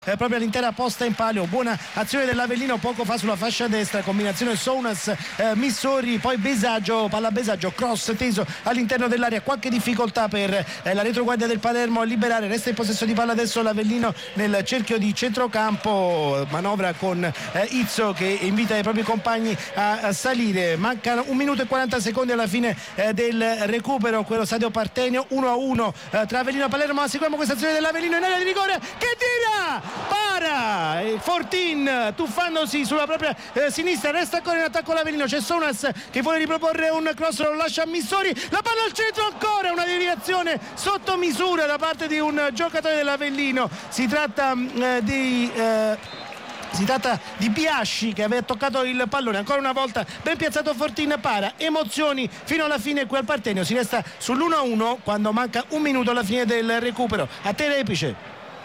proprio all'intera posta in palio. Buona azione dell'Avellino poco fa sulla fascia destra, combinazione Sounas Missori, poi Besaggio, palla Besaggio, cross teso all'interno dell'area, qualche difficoltà per la retroguardia del Palermo a liberare. Resta in possesso di palla adesso l'Avellino nel cerchio di centrocampo, manovra con Izzo che invita i propri compagni a salire. Mancano 1 minuto e 40 secondi alla fine del recupero, quello stadio Partenio. 1-1 tra Avellino e Palermo, ma seguiamo questa azione dell'Avellino in area di rigore che tira, para Fortin tuffandosi sulla propria sinistra. Resta ancora in attacco l'Avellino, c'è Sounas che vuole riproporre un cross, lo lascia a Missori, la palla al centro, ancora una deviazione sotto misura da parte di un giocatore dell'Avellino. Si tratta di Biasci che aveva toccato il pallone. Ancora una volta ben piazzato Fortin, para, emozioni fino alla fine qui al Partenio. Si resta sull'1-1 quando manca 1 minuto alla fine del recupero. A te Repice.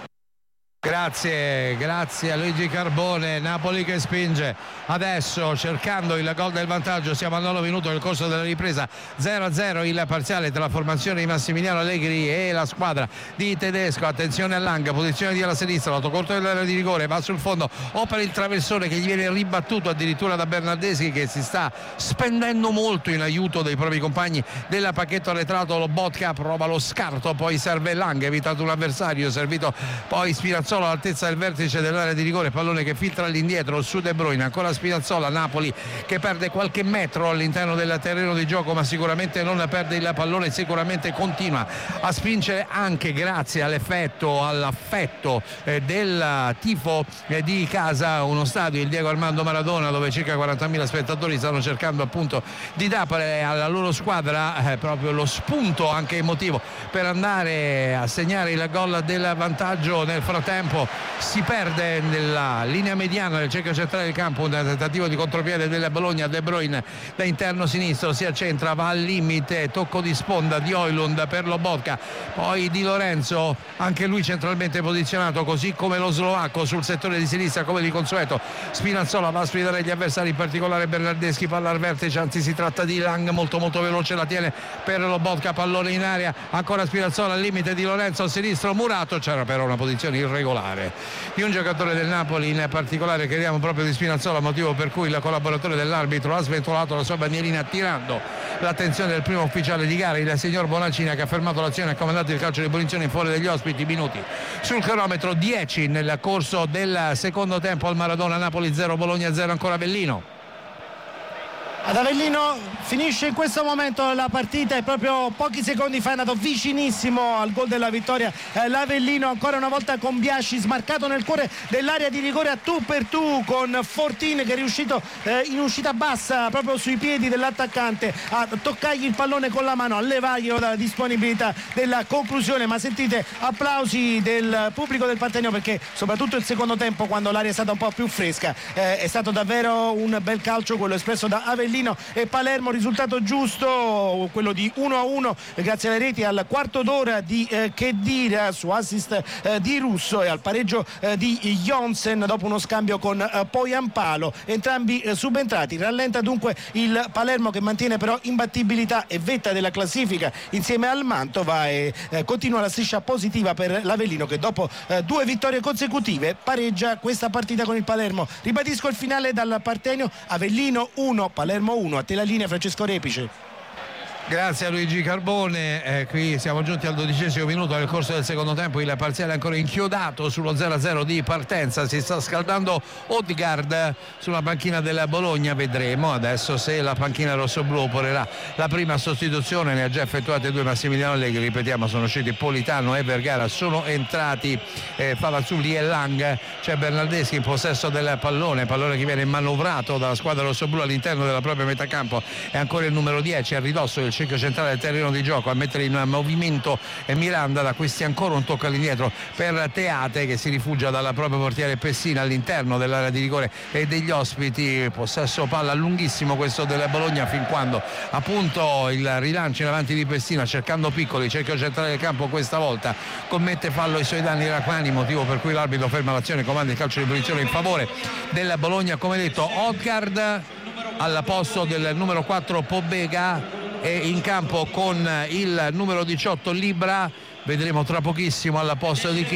Grazie a Luigi Carbone. Napoli che spinge adesso cercando il gol del vantaggio. Siamo al 9 minuto nel corso della ripresa. 0-0 il parziale tra la formazione di Massimiliano Allegri e la squadra di Tedesco. Attenzione a Lang, posizione di alla sinistra, lato corto dell'area di rigore, va sul fondo, opera il traversone che gli viene ribattuto addirittura da Bernardeschi che si sta spendendo molto in aiuto dei propri compagni del pacchetto arretrato. Lobotka prova lo scarto, poi serve Lang, evitato un avversario, servito poi Spinazzola all'altezza del vertice dell'area di rigore, pallone che filtra all'indietro su De Bruyne, ancora Spinazzola. Napoli che perde qualche metro all'interno del terreno di gioco, ma sicuramente non perde il pallone, sicuramente continua a spingere anche grazie all'affetto del tifo di casa, uno stadio, il Diego Armando Maradona, dove circa 40.000 spettatori stanno cercando appunto di dare alla loro squadra proprio lo spunto anche emotivo per andare a segnare il gol del vantaggio. Nel frattempo si perde nella linea mediana del cerchio centrale del campo un tentativo di contropiede della Bologna. De Bruyne da interno sinistro si accentra, va al limite, tocco di sponda di Højlund per Lobotka, poi Di Lorenzo anche lui centralmente posizionato, così come lo slovacco sul settore di sinistra come di consueto. Spinazzola va a sfidare gli avversari, in particolare Bernardeschi, palla al vertice, anzi si tratta di Lang, molto veloce, la tiene per Lobotka, pallone in area, ancora Spinazzola al limite, Di Lorenzo al sinistro, Murato. C'era però una posizione irregolare di un giocatore del Napoli, in particolare crediamo proprio di Spinazzola, motivo per cui il collaboratore dell'arbitro ha sventolato la sua bandierina attirando l'attenzione del primo ufficiale di gara, il signor Bonaccina, che ha fermato l'azione e ha comandato il calcio di punizione in fuori degli ospiti. Minuti sul cronometro, 10 nel corso del secondo tempo al Maradona. Napoli 0, Bologna 0, ancora Avellino. Ad Avellino finisce in questo momento la partita e proprio pochi secondi fa è andato vicinissimo al gol della vittoria l'Avellino, ancora una volta con Biasci smarcato nel cuore dell'area di rigore a tu per tu con Fortin che è riuscito in uscita bassa proprio sui piedi dell'attaccante a toccargli il pallone con la mano, a levarglielo dalla disponibilità della conclusione. Ma sentite applausi del pubblico del Partenio, perché soprattutto il secondo tempo, quando l'aria è stata un po' più fresca, è stato davvero un bel calcio quello espresso da Avellino e Palermo. Risultato giusto quello di 1-1 grazie alle reti al quarto d'ora di Khedira su assist di Russo e al pareggio di Jonsen dopo uno scambio con Poyampalo, entrambi subentrati. Rallenta dunque il Palermo, che mantiene però imbattibilità e vetta della classifica insieme al Mantova, e continua la striscia positiva per l'Avellino, che dopo 2 vittorie consecutive pareggia questa partita con il Palermo. Ribadisco il finale dal Partenio: Avellino 1, Palermo 1. A te la linea, Francesco Repice. Grazie a Luigi Carbone. Qui siamo giunti al 12° minuto nel corso del secondo tempo, il parziale ancora inchiodato sullo 0-0 di partenza. Si sta scaldando Odegaard sulla panchina della Bologna, vedremo adesso se la panchina rossoblù opererà la prima sostituzione. Ne ha già effettuate 2 Massimiliano Allegri, ripetiamo, sono usciti Politano e Vergara, sono entrati Favazzulli e Lang. C'è Bernardeschi in possesso del pallone che viene manovrato dalla squadra rossoblù all'interno della propria metà campo, e ancora il numero 10 a ridosso del cerchio centrale del terreno di gioco a mettere in movimento Miranda. Da questi ancora un tocco all'indietro per Teate, che si rifugia dalla propria portiere Pessina all'interno dell'area di rigore e degli ospiti. Possesso palla lunghissimo questo della Bologna, fin quando appunto il rilancio in avanti di Pessina, cercando Piccoli, cerchio centrale del campo questa volta commette fallo ai suoi danni Rachmani, motivo per cui l'arbitro ferma l'azione, comanda il calcio di punizione in favore della Bologna. Come detto, Odegaard al posto del numero 4 Pobega, e in campo con il numero 18 Libra. Vedremo tra pochissimo al posto di chi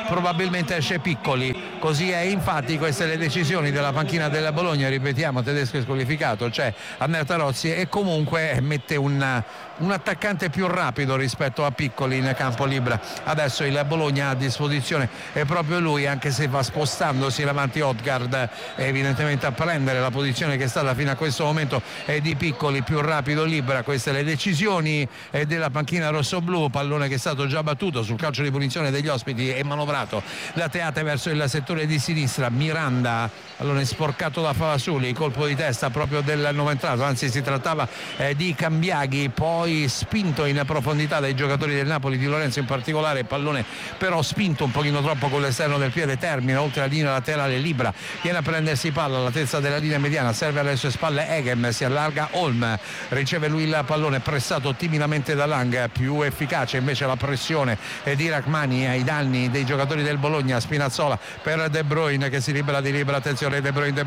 probabilmente esce Piccoli. Così è, infatti queste le decisioni della panchina della Bologna, ripetiamo, Tedesco è squalificato, c'è Anner Tarozzi e comunque mette un attaccante più rapido rispetto a Piccoli in campo libero. Adesso il Bologna ha a disposizione è proprio lui, anche se va spostandosi davanti Odgaard evidentemente a prendere la posizione che è stata fino a questo momento di Piccoli, più rapido libera. Queste le decisioni della panchina rossoblu, pallone che è stato già battuto sul calcio di punizione degli ospiti e manovrato da Teate verso il settore di sinistra. Miranda, pallone sporcato da Favasuli, colpo di testa proprio del nuovo entrato, anzi si trattava di Cambiaghi, poi spinto in profondità dai giocatori del Napoli, di Lorenzo in particolare, pallone però spinto un pochino troppo con l'esterno del piede, termina oltre la linea laterale, Libra viene a prendersi palla all'altezza della linea mediana, serve alle sue spalle Eghem, si allarga Holm, riceve lui il pallone pressato timidamente da Lang, più efficace invece la pressione di Rachmani ai danni dei giocatori del Bologna. Spinazzola per De Bruyne che si libera di Libra, attenzione De Bruyne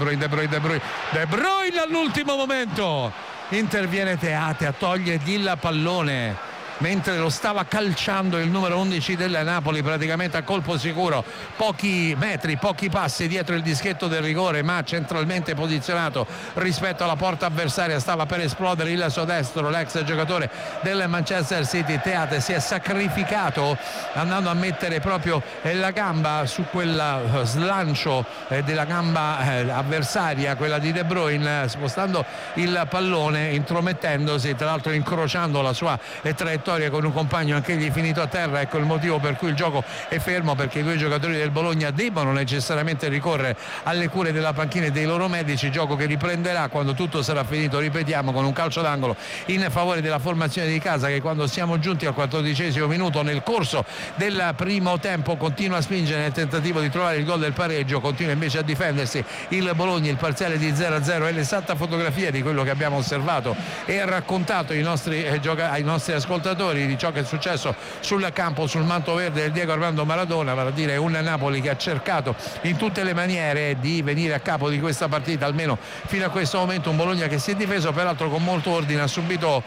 all'ultimo momento interviene Teate a togliergli il pallone mentre lo stava calciando il numero 11 del Napoli, praticamente a colpo sicuro, pochi metri, pochi passi dietro il dischetto del rigore, ma centralmente posizionato rispetto alla porta avversaria. Stava per esplodere il suo destro, l'ex giocatore del Manchester City. Teate si è sacrificato andando a mettere proprio la gamba su quel slancio della gamba avversaria, quella di De Bruyne, spostando il pallone, intromettendosi, tra l'altro incrociando la sua traiettoria con un compagno anch'egli finito a terra. Ecco il motivo per cui il gioco è fermo, perché i due giocatori del Bologna debbono necessariamente ricorrere alle cure della panchina e dei loro medici, gioco che riprenderà quando tutto sarà finito, ripetiamo, con un calcio d'angolo in favore della formazione di casa, che quando siamo giunti al 14° minuto nel corso del primo tempo continua a spingere nel tentativo di trovare il gol del pareggio, continua invece a difendersi il Bologna. Il parziale di 0-0 è l'esatta fotografia di quello che abbiamo osservato e raccontato ai nostri ascoltatori, di ciò che è successo sul campo, sul manto verde del Diego Armando Maradona, vale a dire un Napoli che ha cercato in tutte le maniere di venire a capo di questa partita, almeno fino a questo momento. Un Bologna che si è difeso peraltro con molto ordine, ha subito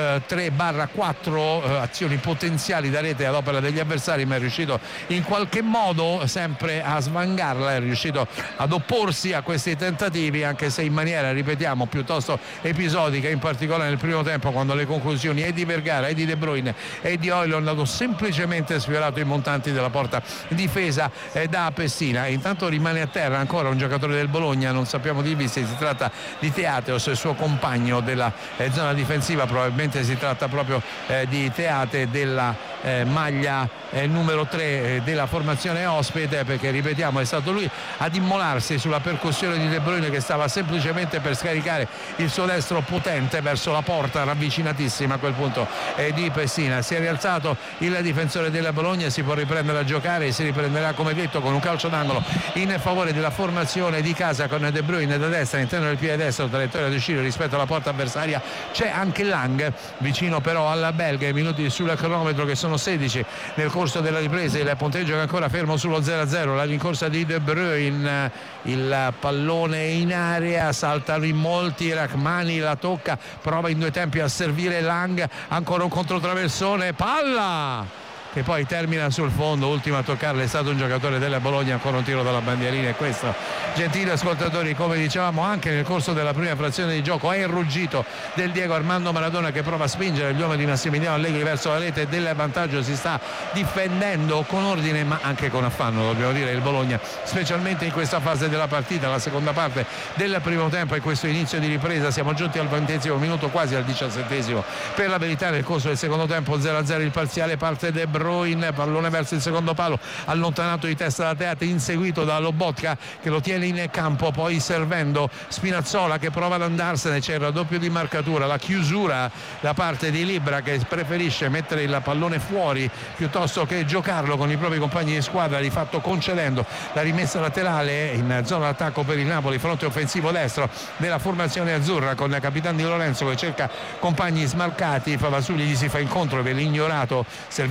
3/4 azioni potenziali da rete ad opera degli avversari, ma è riuscito in qualche modo sempre a svangarla, è riuscito ad opporsi a questi tentativi, anche se in maniera, ripetiamo, piuttosto episodica, in particolare nel primo tempo, quando le conclusioni e di Vergara e di De Bruyne e di Højlund hanno semplicemente sfiorato i montanti della porta difesa da Pessina. Intanto rimane a terra ancora un giocatore del Bologna, non sappiamo di vista, si tratta di Teateos, il suo compagno della zona difensiva, probabilmente si tratta proprio di Teate, della maglia numero 3 della formazione ospite, perché ripetiamo è stato lui ad immolarsi sulla percussione di De Bruyne, che stava semplicemente per scaricare il suo destro potente verso la porta ravvicinatissima a quel punto di Pessina. Si è rialzato il difensore della Bologna, si può riprendere a giocare e si riprenderà, come detto, con un calcio d'angolo in favore della formazione di casa, con De Bruyne da destra, all'interno del piede destro, traiettoria di uscire rispetto alla porta avversaria. C'è anche Lang vicino però alla belga, i minuti sul cronometro che sono 16 nel corso della ripresa, il punteggio che è ancora fermo sullo 0-0, la rincorsa di De Bruyne, il pallone in area, saltano in molti, Rachmani la tocca, prova in due tempi a servire Lang, ancora un controtraversone, palla che poi termina sul fondo. Ultimo a toccarla è stato un giocatore della Bologna, ancora un tiro dalla bandierina, e questo, gentili ascoltatori, come dicevamo anche nel corso della prima frazione di gioco, è il ruggito del Diego Armando Maradona che prova a spingere gli uomini di Massimiliano Allegri verso la rete del vantaggio. Si sta difendendo con ordine ma anche con affanno, dobbiamo dire, il Bologna, specialmente in questa fase della partita, la seconda parte del primo tempo e questo inizio di ripresa. Siamo giunti al 20° minuto, quasi al 17° per la verità. Nel corso del secondo tempo 0-0 il parziale, parte De Bruyne, pallone verso il secondo palo, allontanato di testa da Teate, inseguito da Lobotka che lo tiene in campo, poi servendo Spinazzola che prova ad andarsene, c'è il raddoppio di marcatura, la chiusura da parte di Libra che preferisce mettere il pallone fuori piuttosto che giocarlo con i propri compagni di squadra, di fatto concedendo la rimessa laterale in zona d'attacco per il Napoli, fronte offensivo destro della formazione azzurra, con Capitan Di Lorenzo che cerca compagni smarcati. Favasuli gli si fa incontro, viene ignorato, servito invece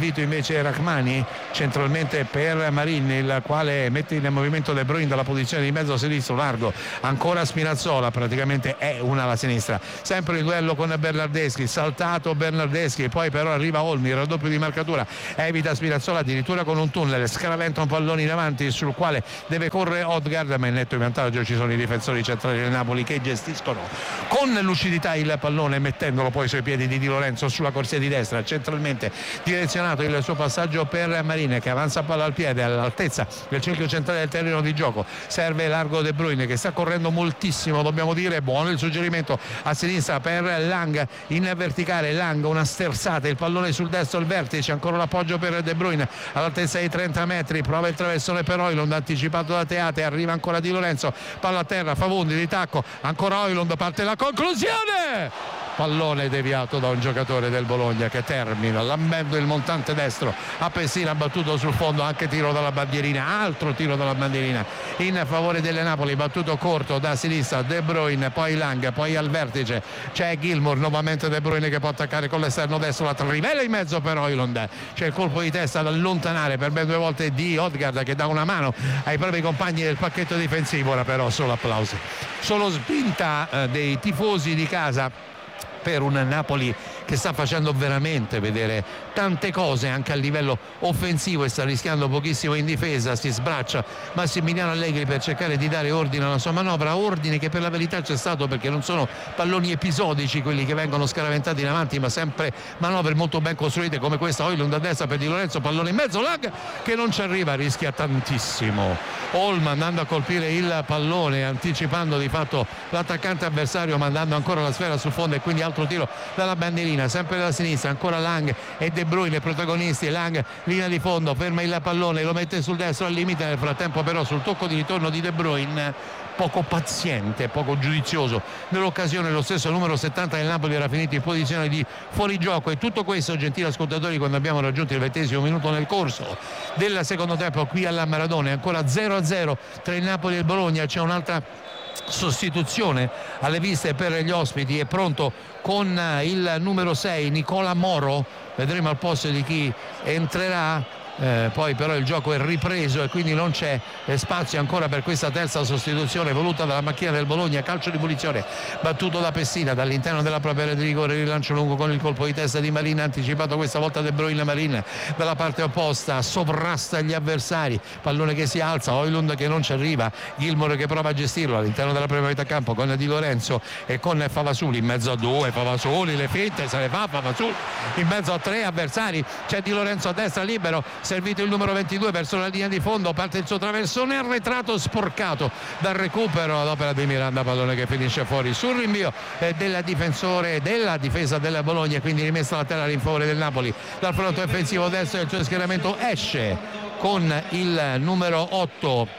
invece Rachmani centralmente per Marin, il quale mette in movimento De Bruyne dalla posizione di mezzo sinistro largo, ancora Spinazzola, praticamente è una alla sinistra, sempre il duello con Bernardeschi, saltato Bernardeschi, poi però arriva Olmi, il raddoppio di marcatura, evita Spinazzola addirittura con un tunnel, scaraventa un pallone in avanti sul quale deve correre Odegaard, ma in netto in vantaggio ci sono i difensori centrali del Napoli che gestiscono con lucidità il pallone, mettendolo poi sui piedi di Di Lorenzo sulla corsia di destra, centralmente direzionato il suo passaggio per Marin che avanza palla al piede all'altezza del cerchio centrale del terreno di gioco, serve largo De Bruyne che sta correndo moltissimo, dobbiamo dire, buono il suggerimento a sinistra per Lang in verticale, Lang una sterzata, il pallone sul destro al vertice, ancora l'appoggio per De Bruyne all'altezza di 30 metri, prova il traversone per Højlund anticipato da Teate, arriva ancora Di Lorenzo, palla a terra, Favundi di tacco, ancora Højlund, parte la conclusione, pallone deviato da un giocatore del Bologna che termina lambendo il montante destro a Pessina, battuto sul fondo, anche tiro dalla bandierina, altro tiro dalla bandierina in favore delle Napoli, battuto corto da sinistra De Bruyne, poi Lang, poi al vertice c'è Gilmour, nuovamente De Bruyne che può attaccare con l'esterno destro, la trivela in mezzo per Højlund, c'è il colpo di testa ad allontanare per ben 2 volte di Odegaard che dà una mano ai propri compagni del pacchetto difensivo, ora però solo applausi, solo spinta dei tifosi di casa per un Napoli che sta facendo veramente vedere tante cose anche a livello offensivo e sta rischiando pochissimo in difesa. Si sbraccia Massimiliano Allegri per cercare di dare ordine alla sua manovra, ordine che per la verità c'è stato, perché non sono palloni episodici quelli che vengono scaraventati in avanti, ma sempre manovre molto ben costruite come questa. Højlund a destra per Di Lorenzo, pallone in mezzo, Lang che non ci arriva, rischia tantissimo. Olm andando a colpire il pallone, anticipando di fatto l'attaccante avversario, mandando ancora la sfera sul fondo e quindi altro tiro dalla bandierina, sempre dalla sinistra, ancora Lang e De Bruyne protagonisti. Lang linea di fondo, ferma il pallone, lo mette sul destro al limite, nel frattempo però sul tocco di ritorno di De Bruyne, poco paziente, poco giudizioso nell'occasione, lo stesso numero 70 del Napoli era finito in posizione di fuorigioco. E tutto questo, gentili ascoltatori, quando abbiamo raggiunto il 20° minuto nel corso del secondo tempo qui alla Maradona, ancora 0-0 tra il Napoli e il Bologna. C'è un'altra sostituzione alle viste per gli ospiti, è pronto con il numero 6 Nicola Moro, vedremo al posto di chi entrerà. Poi però il gioco è ripreso e quindi non c'è spazio ancora per questa terza sostituzione voluta dalla macchina del Bologna. Calcio di punizione battuto da Pessina dall'interno della propria area di rigore, rilancio lungo con il colpo di testa di Marin, anticipato questa volta De Bruyne. Marin dalla parte opposta sovrasta gli avversari, pallone che si alza, Højlund che non ci arriva, Gilmour che prova a gestirlo all'interno della propria metà campo con Di Lorenzo e con Favasuli in mezzo a 2, Favasuli le finte se le fa, Favasuli in mezzo a 3 avversari, c'è Di Lorenzo a destra libero, servito il numero 22 verso la linea di fondo, parte il suo traversone arretrato, sporcato dal recupero ad opera di Miranda, pallone che finisce fuori sul rinvio del difensore della difesa della Bologna, quindi rimessa laterale in favore del Napoli. Dal fronte offensivo destro del suo schieramento esce con il numero 8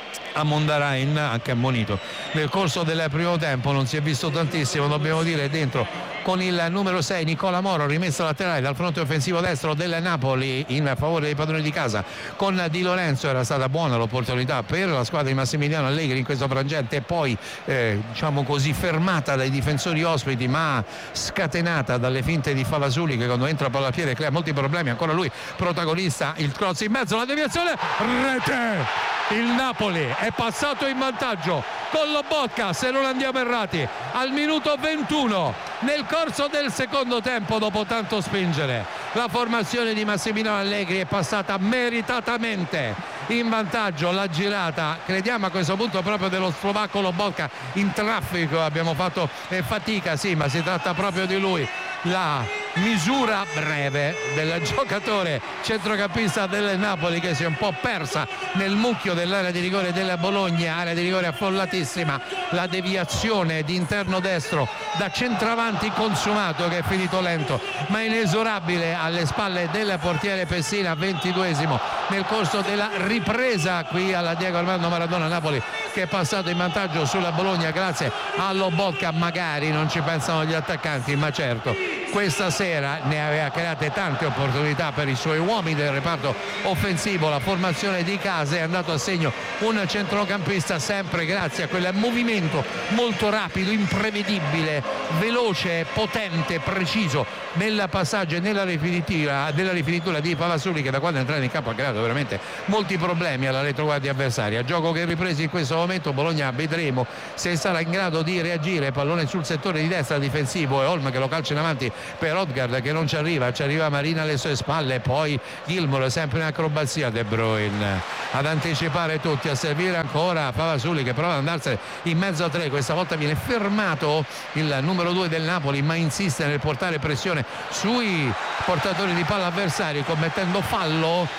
Amondarain, anche ammonito nel corso del primo tempo, non si è visto tantissimo, dobbiamo dire, dentro con il numero 6 Nicola Moro, rimessa laterale dal fronte offensivo destro del Napoli in favore dei padroni di casa con Di Lorenzo. Era stata buona l'opportunità per la squadra di Massimiliano Allegri in questo frangente, poi diciamo così fermata dai difensori ospiti ma scatenata dalle finte di Favasuli che quando entra palla a piede crea molti problemi. Ancora lui protagonista, il cross in mezzo, la deviazione, rete! Il Napoli è passato in vantaggio con Lobotka, se non andiamo errati, al minuto 21 nel corso del secondo tempo. Dopo tanto spingere, la formazione di Massimiliano Allegri è passata meritatamente in vantaggio. La girata, crediamo a questo punto proprio dello slovacco Lobotka, in traffico, abbiamo fatto fatica, sì, ma si tratta proprio di lui. La misura breve del giocatore centrocampista del Napoli che si è un po' persa nel mucchio dell'area di rigore della Bologna, area di rigore affollatissima, la deviazione di interno destro da centravanti consumato che è finito lento ma inesorabile alle spalle del portiere Pessina. 22esimo nel corso della ripresa qui alla Diego Armando Maradona, Napoli che è passato in vantaggio sulla Bologna grazie a Lobotka. Magari non ci pensano gli attaccanti, ma certo questa sera ne aveva create tante opportunità per i suoi uomini del reparto offensivo. La formazione di casa è andato a segno un centrocampista sempre grazie a quel movimento molto rapido, imprevedibile, veloce, potente, preciso nel passaggio e nella rifinitura di Pavasuli, che da quando è entrato in campo ha creato veramente molti problemi alla retroguardia avversaria. Gioco che è ripreso in questo momento, Bologna vedremo se sarà in grado di reagire. Pallone sul settore di destra difensivo e Holm che lo calcia in avanti per Odgaard che non ci arriva Marina alle sue spalle, poi Gilmour sempre in acrobazia, De Bruyne ad anticipare tutti, a servire ancora Pavasuli che prova ad andarsene in mezzo a tre. Questa volta viene fermato il numero 2 del Napoli, ma insiste nel portare pressione sui portatori di palla avversari commettendo fallo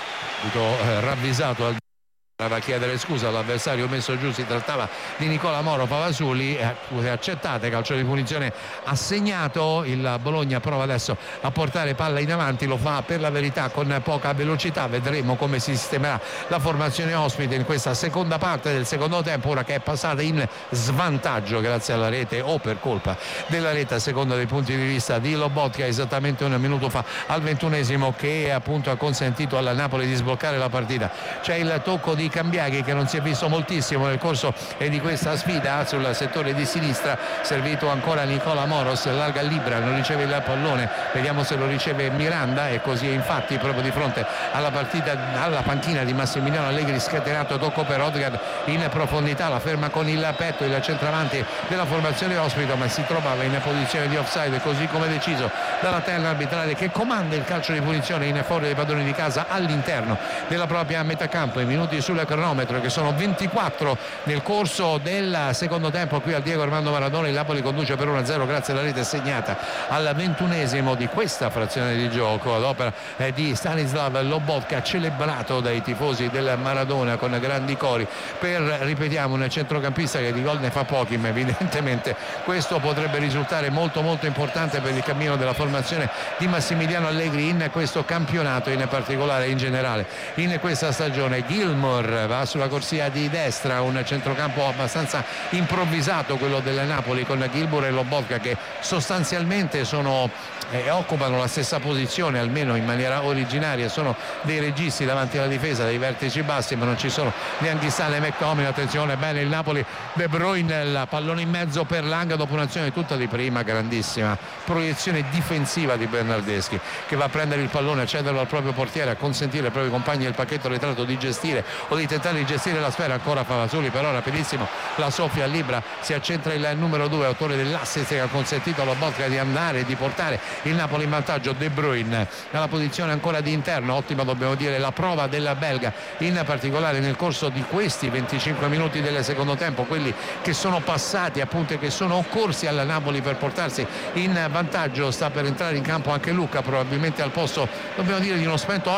ravvisato al a chiedere scusa all'avversario messo giù. Si trattava di Nicola Moro. Pavasuli accettate, calcio di punizione assegnato. Il Bologna prova adesso a portare palla in avanti, lo fa per la verità con poca velocità. Vedremo come si sistemerà la formazione ospite in questa seconda parte del secondo tempo, ora che è passata in svantaggio grazie alla rete o per colpa della rete, a seconda dei punti di vista di Lobotka, esattamente un minuto fa al 21esimo, che appunto ha consentito alla Napoli di sbloccare la partita. C'è il tocco di Cambiaghi che non si è visto moltissimo nel corso di questa sfida sul settore di sinistra, servito ancora Nicola Moros, larga Libra, non riceve il pallone, vediamo se lo riceve Miranda, e così è infatti proprio di fronte alla panchina di Massimiliano Allegri. Scatenato tocco per Odgaard in profondità, la ferma con il petto il centravanti della formazione ospite, ma si trovava in posizione di offside, così come deciso dalla terna arbitrale che comanda il calcio di punizione in favore dei padroni di casa all'interno della propria metà campo. I minuti sul cronometro, che sono 24 nel corso del secondo tempo qui al Diego Armando Maradona. Il Napoli conduce per 1-0 grazie alla rete segnata al 21esimo di questa frazione di gioco ad opera di Stanislav Lobotka, celebrato dai tifosi del Maradona con grandi cori per, ripetiamo, un centrocampista che di gol ne fa pochi, ma evidentemente questo potrebbe risultare molto molto importante per il cammino della formazione di Massimiliano Allegri in questo campionato, in particolare in generale in questa stagione. Gilmour va sulla corsia di destra, un centrocampo abbastanza improvvisato quello del Napoli, con Gilmour e Lobotka che sostanzialmente occupano la stessa posizione, almeno in maniera originaria. Sono dei registi davanti alla difesa, dei vertici bassi, ma non ci sono neanche Sale e McTominay. Attenzione, bene il Napoli, De Bruyne, il pallone in mezzo per Lang dopo un'azione tutta di prima, grandissima proiezione difensiva di Bernardeschi, che va a prendere il pallone, a cederlo al proprio portiere, a consentire ai propri compagni del pacchetto ritratto di gestire o di tentare di gestire la sfera. Ancora Pavasuli, però rapidissimo la soffia a Libra, si accentra il numero 2, autore dell'assist, che ha consentito alla Botka di andare e di portare il Napoli in vantaggio. De Bruyne nella posizione ancora di interno, ottima dobbiamo dire la prova della belga, in particolare nel corso di questi 25 minuti del secondo tempo, quelli che sono passati appunto e che sono occorsi alla Napoli per portarsi in vantaggio. Sta per entrare in campo anche Lucca, probabilmente al posto, dobbiamo dire, di uno spento.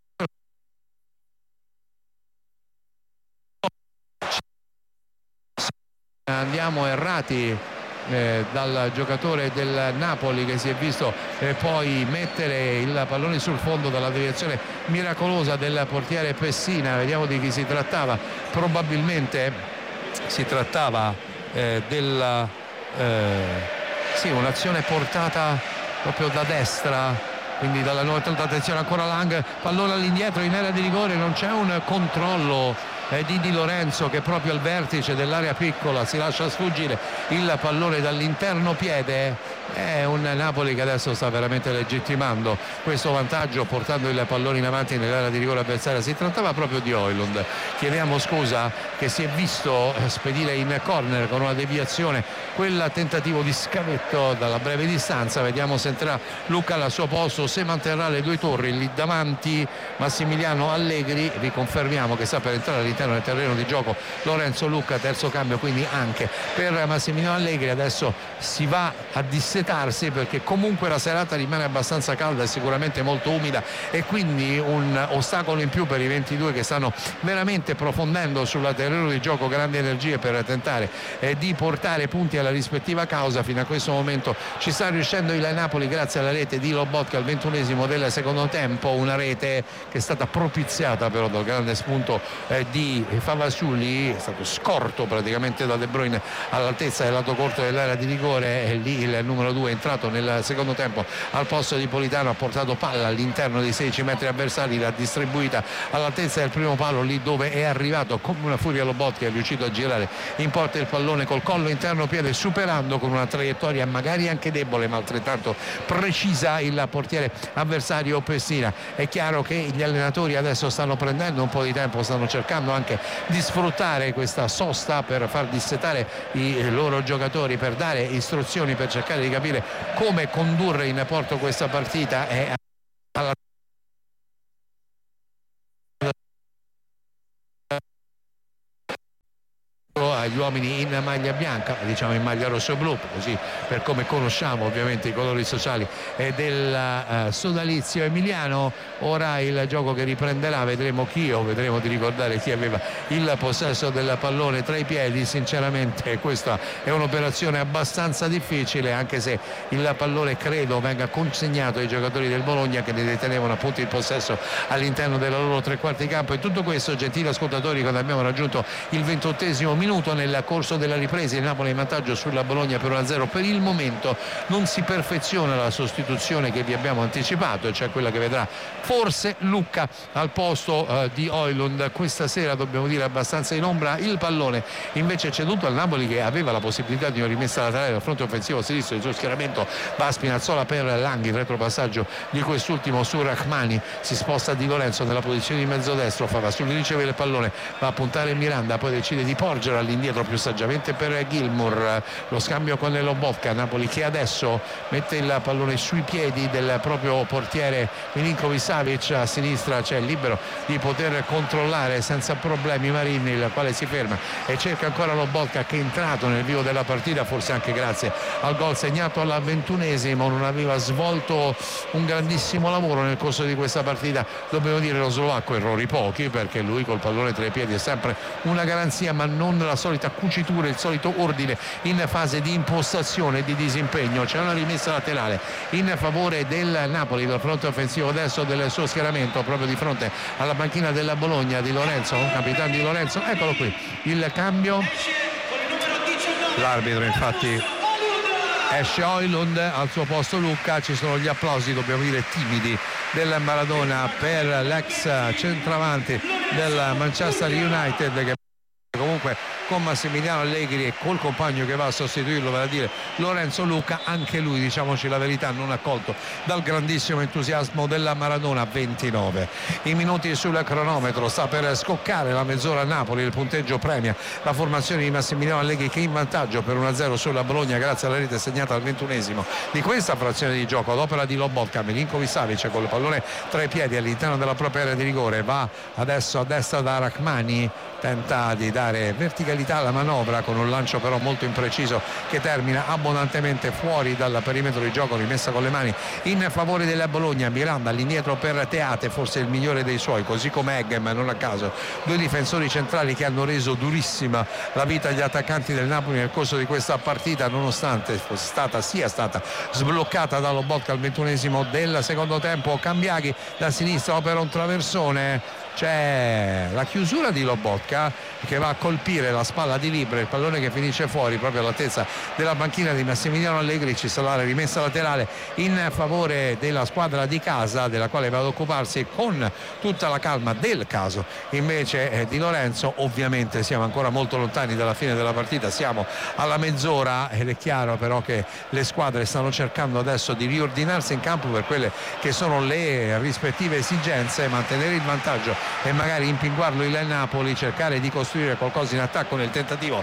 Andiamo errati dal giocatore del Napoli, che si è visto poi mettere il pallone sul fondo dalla deviazione miracolosa del portiere Pessina. Vediamo di chi si trattava. Probabilmente si trattava un'azione portata proprio da destra, quindi dalla nuova attenzione ancora Lang, pallone all'indietro in area di rigore, non c'è un controllo di Di Lorenzo, che proprio al vertice dell'area piccola si lascia sfuggire il pallone dall'interno piede. È un Napoli che adesso sta veramente legittimando questo vantaggio, portando il pallone in avanti nell'area di rigore avversaria. Si trattava proprio di Højlund, chiediamo scusa, che si è visto spedire in corner con una deviazione quel tentativo di scavetto dalla breve distanza. Vediamo se entrerà Lucca al suo posto, se manterrà le due torri lì davanti Massimiliano Allegri. Riconfermiamo che sta per entrare all'interno del terreno di gioco Lorenzo Lucca, terzo cambio quindi anche per Massimiliano Allegri. Adesso si va a dissetarsi, perché comunque la serata rimane abbastanza calda e sicuramente molto umida, e quindi un ostacolo in più per i 22 che stanno veramente profondendo sul terreno di gioco grandi energie per tentare di portare punti alla rispettiva causa. Fino a questo momento ci sta riuscendo il Napoli grazie alla rete di Lobotka al 21esimo del secondo tempo, una rete che è stata propiziata però dal grande spunto di di Favasuli, è stato scorto praticamente da De Bruyne all'altezza del lato corto dell'area di rigore, e lì il numero 2 è entrato nel secondo tempo al posto di Politano, ha portato palla all'interno dei 16 metri avversari, l'ha distribuita all'altezza del primo palo, lì dove è arrivato come una furia Lobotka, è riuscito a girare in porta il pallone col collo interno piede, superando con una traiettoria magari anche debole ma altrettanto precisa il portiere avversario Pessina. È chiaro che gli allenatori adesso stanno prendendo un po' di tempo, stanno cercando anche di sfruttare questa sosta per far dissetare i loro giocatori, per dare istruzioni, per cercare di capire come condurre in porto questa partita. E alla agli uomini in maglia bianca, diciamo in maglia rosso e blu, così per come conosciamo ovviamente i colori sociali del sodalizio emiliano. Ora il gioco che riprenderà, vedremo di ricordare chi aveva il possesso del pallone tra i piedi. Sinceramente questa è un'operazione abbastanza difficile, anche se il pallone credo venga consegnato ai giocatori del Bologna, che ne detenevano appunto il possesso all'interno della loro tre quarti di campo. E tutto questo, gentili ascoltatori, quando abbiamo raggiunto il 28esimo minuto nel corso della ripresa, il Napoli in vantaggio sulla Bologna per 1-0. Per il momento non si perfeziona la sostituzione che vi abbiamo anticipato, cioè quella che vedrà forse Lucca al posto di Højlund. Questa sera dobbiamo dire abbastanza in ombra. Il pallone invece ceduto al Napoli, che aveva la possibilità di una rimessa laterale dal fronte offensivo sinistro. Il suo schieramento va a Spinazzola per Langhi, retropassaggio di quest'ultimo su Rachmani, si sposta Di Lorenzo nella posizione di mezzodestro, Favasuli riceve il pallone, va a puntare Miranda, poi decide di porgere all'indietro più saggiamente per Gilmour. Lo scambio con Lobotka, Napoli che adesso mette il pallone sui piedi del proprio portiere Milinković-Savic. A sinistra c'è libero di poter controllare senza problemi Marini, il quale si ferma e cerca ancora Lobotka, che è entrato nel vivo della partita, forse anche grazie al gol segnato alla 21esimo. Non aveva svolto un grandissimo lavoro nel corso di questa partita, dobbiamo dire lo slovacco, errori pochi, perché lui col pallone tra i piedi è sempre una garanzia, ma non la solita cucitura, il solito ordine in fase di impostazione e di disimpegno. C'è una rimessa laterale in favore del Napoli dal fronte offensivo adesso del suo schieramento, proprio di fronte alla panchina della Bologna. Di Lorenzo, un capitano Di Lorenzo, eccolo qui il cambio. L'arbitro infatti esce Højlund, al suo posto Lucca. Ci sono gli applausi, dobbiamo dire timidi, del Maradona per l'ex centravanti del Manchester United, che comunque con Massimiliano Allegri e col compagno che va a sostituirlo, vale a dire Lorenzo Lucca, anche lui, diciamoci la verità, non accolto dal grandissimo entusiasmo della Maradona. 29 i minuti sul cronometro, sta per scoccare la mezz'ora a Napoli, il punteggio premia la formazione di Massimiliano Allegri, che è in vantaggio per 1-0 sulla Bologna grazie alla rete segnata al 21esimo di questa frazione di gioco ad opera di Lobotka. Milinković-Savic con il pallone tra i piedi all'interno della propria area di rigore, va adesso a destra da Rachmani, tenta di dare verticalità alla manovra con un lancio però molto impreciso che termina abbondantemente fuori dal perimetro di gioco. Rimessa con le mani in favore della Bologna, Miranda all'indietro per Teate, forse il migliore dei suoi, così come Eggem, non a caso due difensori centrali che hanno reso durissima la vita agli attaccanti del Napoli nel corso di questa partita, nonostante sia stata sbloccata da Lobotka al 21esimo del secondo tempo. Cambiaghi da sinistra opera un traversone, c'è la chiusura di Lobotka che va a colpire la spalla di Libra, il pallone che finisce fuori proprio all'altezza della panchina di Massimiliano Allegri. Ci sarà la rimessa laterale in favore della squadra di casa, della quale va ad occuparsi con tutta la calma del caso invece Di Lorenzo. Ovviamente siamo ancora molto lontani dalla fine della partita, siamo alla mezz'ora, ed è chiaro però che le squadre stanno cercando adesso di riordinarsi in campo per quelle che sono le rispettive esigenze, mantenere il vantaggio e magari impinguarlo il Napoli, cercare di costruire qualcosa in attacco nel tentativo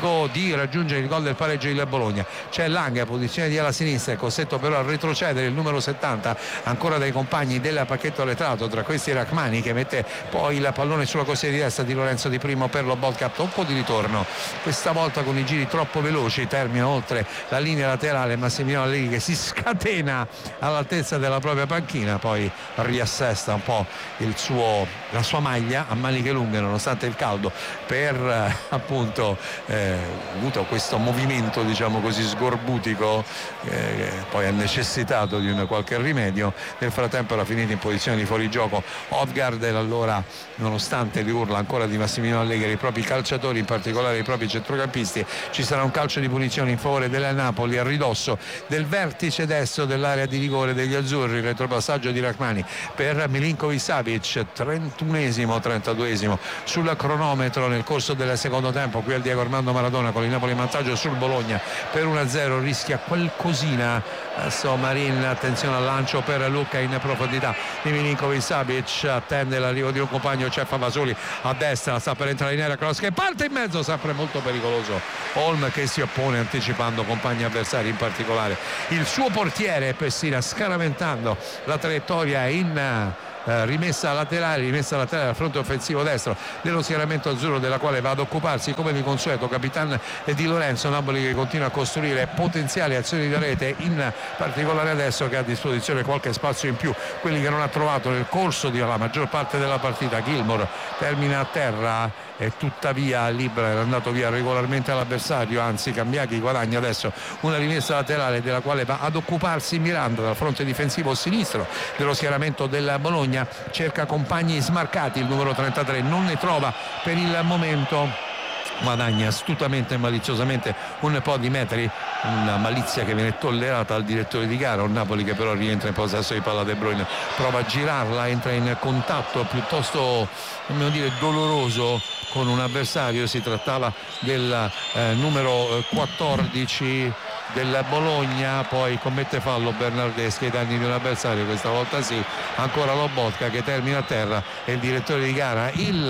di raggiungere il gol del pareggio il Bologna. C'è Lang a posizione di ala sinistra, è costretto però a retrocedere il numero 70 ancora dai compagni del pacchetto arretrato, tra questi Rachmani, che mette poi il pallone sulla costiera di destra di Lorenzo di primo per Lobotka, tocco di ritorno questa volta con i giri troppo veloci, termina oltre la linea laterale Massimiliano Allegri, che si scatena all'altezza della propria panchina, poi riassesta un po' il suo la sua maglia a maniche lunghe nonostante il caldo, per appunto avuto questo movimento, diciamo così, sgorbutico, poi ha necessitato di un qualche rimedio. Nel frattempo era finito in posizione di fuorigioco Odgaard, e allora, nonostante le urla ancora di Massimiliano Allegri, i propri calciatori, in particolare i propri centrocampisti, ci sarà un calcio di punizione in favore della Napoli a ridosso del vertice destro dell'area di rigore degli azzurri. Il retropassaggio di Rachmani per Milinković-Savić, 31esimo 32esimo sul cronometro nel corso del secondo tempo. Qui al Diego Armando Maradona con il Napoli in vantaggio sul Bologna per 1-0, rischia qualcosina Marin. Attenzione al lancio per Lucca in profondità di Milinković-Savić, attende l'arrivo di un compagno, c'è Favasoli a destra, sta per entrare in area, cross che parte in mezzo, sempre molto pericoloso Holm che si oppone anticipando compagni avversari, in particolare il suo portiere Pessina, scaraventando la traiettoria in rimessa laterale al fronte offensivo destro dello schieramento azzurro, della quale va ad occuparsi come di consueto Capitan Di Lorenzo. Napoli che continua a costruire potenziali azioni da rete, in particolare adesso che ha a disposizione qualche spazio in più, quelli che non ha trovato nel corso della maggior parte della partita. Gilmour termina a terra e tuttavia Libra era andato via regolarmente all'avversario, anzi Cambiaghi guadagna adesso una rimessa laterale della quale va ad occuparsi Miranda dal fronte difensivo sinistro dello schieramento del Bologna, cerca compagni smarcati, il numero 33 non ne trova per il momento, guadagna astutamente e maliziosamente un po' di metri, una malizia che viene tollerata al direttore di gara. Un Napoli che però rientra in possesso di palla. De Bruyne prova a girarla, entra in contatto piuttosto, come dire, doloroso con un avversario. Si trattava del numero 14 del Bologna, poi commette fallo Bernardeschi ai danni di un avversario, questa volta sì, ancora Lobotka che termina a terra e il direttore di gara,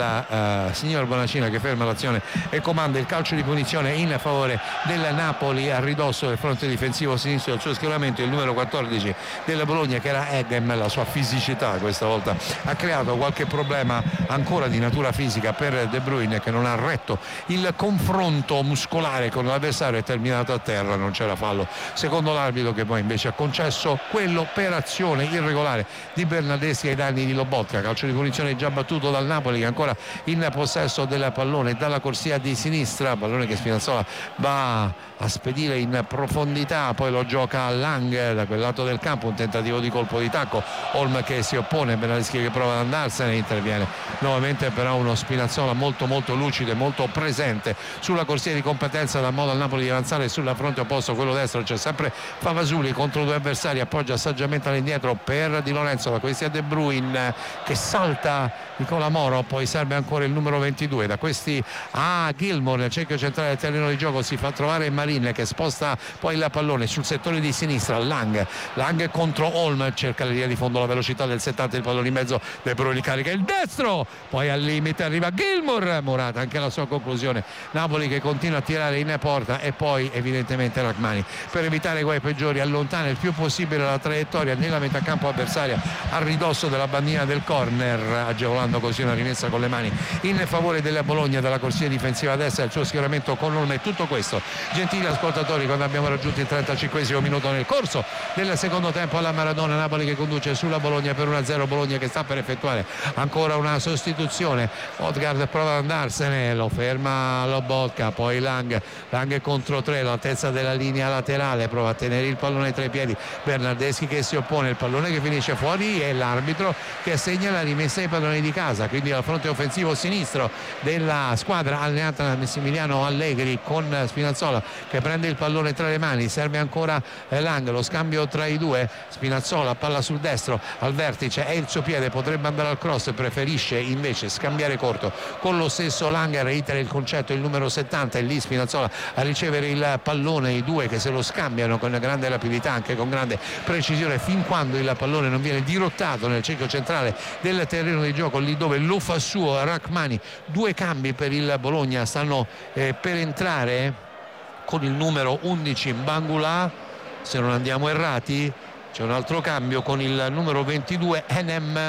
il signor Bonacina, che ferma l'azione e comanda il calcio di punizione in favore del Napoli a ridosso del fronte difensivo sinistro del suo schieramento. Il numero 14 del Bologna, che era Edem, la sua fisicità questa volta ha creato qualche problema ancora di natura fisica per De Bruyne, che non ha retto il confronto muscolare con l'avversario, è terminato a terra, non c'era fallo secondo l'arbitro, che poi invece ha concesso quello per azione irregolare di Bernardeschi ai danni di Lobotka. Calcio di punizione già battuto dal Napoli, che è ancora in possesso del pallone dalla corsia di sinistra, pallone che Spinazzola va a spedire in profondità, poi lo gioca a Lang da quel lato del campo, un tentativo di colpo di tacco, Holm che si oppone, Bernardeschi che prova ad andarsene, interviene nuovamente però uno Spinazzola molto lucido e molto presente sulla corsia di competenza, dà modo al Napoli di avanzare sulla fronte opposto, quello destro. C'è sempre Favasuli contro due avversari, appoggia saggiamente all'indietro per Di Lorenzo, da questi a De Bruyne che salta Nicola Moro, poi serve ancora il numero 22, da questi a Gilmour nel cerchio centrale del terreno di gioco, si fa trovare Marin che sposta poi il pallone sul settore di sinistra. Lang contro Holm, cerca la linea di fondo, la velocità del 70, il pallone in mezzo, De Bruyne carica il destro, poi al limite arriva Gilmour, Morata anche la sua conclusione. Napoli che continua a tirare in porta e poi evidentemente Rachmani, per evitare guai peggiori, allontana il più possibile la traiettoria nella metà campo avversaria a ridosso della bandina del corner, agevolando così una rimessa con le mani in favore della Bologna dalla corsia difensiva a destra, il suo schieramento con Holm. E tutto questo, gentili ascoltatori, quando abbiamo raggiunto il 35esimo minuto nel corso del secondo tempo alla Maradona. Napoli che conduce sulla Bologna per 1-0, Bologna che sta per effettuare ancora una sostituzione. Odgaard prova ad andarsene, lo ferma Lobotka, poi Lang contro 3 all'altezza della linea laterale, prova a tenere il pallone tra i piedi, Bernardeschi che si oppone, il pallone che finisce fuori e l'arbitro che assegna la rimessa ai padroni di casa, quindi al fronte offensivo sinistro della squadra allenata da Massimiliano Allegri, con Spinazzola che prende il pallone tra le mani, serve ancora Lang, lo scambio tra i due, Spinazzola palla sul destro al vertice, è il suo piede, potrebbe andare al cross, preferisce invece scambiare corto con lo stesso Lang, reitera il concetto il numero 70, e lì Spinazzola a ricevere il pallone, i due che se lo scambiano con grande rapidità, anche con grande precisione, fin quando il pallone non viene dirottato nel cerchio centrale del terreno di gioco, lì dove lo fa suo Rachmani. Due cambi per il Bologna, stanno per entrare con il numero 11 Mbangula, se non andiamo errati c'è un altro cambio con il numero 22 Enem,